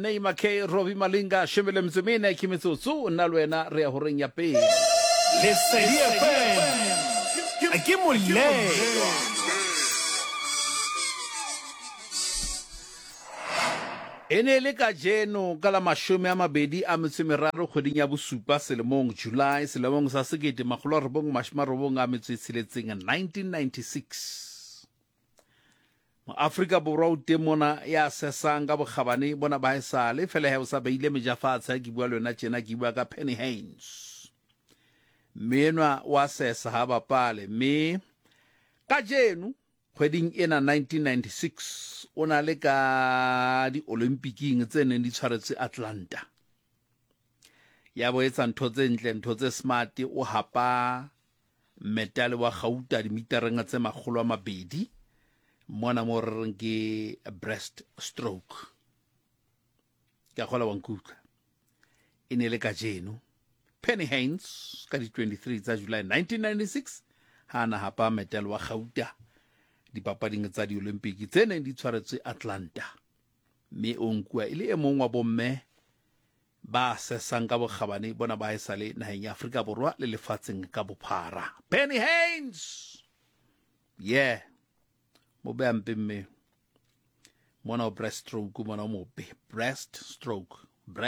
Neymar K Robbie Malinga shemele mzumine kimitsutsu nna le wena re ya ho reng ya pele Lesedi FM a ke molelo ene le ka jeno ka la 20 kgweding ya bosupa selemong July selemong sa 1996 Afrika borwa o temona ya sesang ka bogabane bona ba esale fela he o sa beile mejafatsa ke bua lona tjena ke bua ka Penny Heinz menwa wa sesa ha bapale me ka jeno kgweding ena 1996 ona le ka di Olympiking tse neng di tshwaretse Atlanta ya bo etsa ntho tse ntle ntho tse smart o hapa metal wa gauta di metereng tse 200 mona mo reng ke breast stroke ka gola wa nkutla ene le ka jeno Penny Heinz ka di 23 tsa July 1996 hana hapa metal wa gauta dipapading tsa di Olympic tse neng di tshwaretswe Atlanta me o nkua ile e mong wa bomme ba sesang ka bogabane bona ba esale naheng ya Afrika borwa le lefatsheng ka bophara Penny Heinz yeah mo be ampemme mona o breast stroke mona mo be breast stroke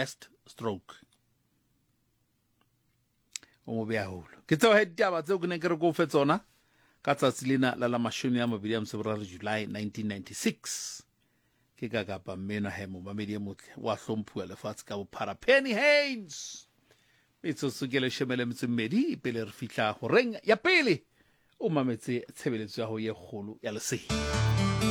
o mo be a holo ke tso he ditaba tseo ke ne ke re go fetsona ka tsatsi lena la 27 July 1996 ke ka kapa mmeno he mo mamedi motle wa hlomphuwa lefatshe ka bophara Penny Heinz metsotso shemele metsemmedi pele re fihla ho reng ya pele o mametse tshebeletso ya ho ye kgolo ya lesedi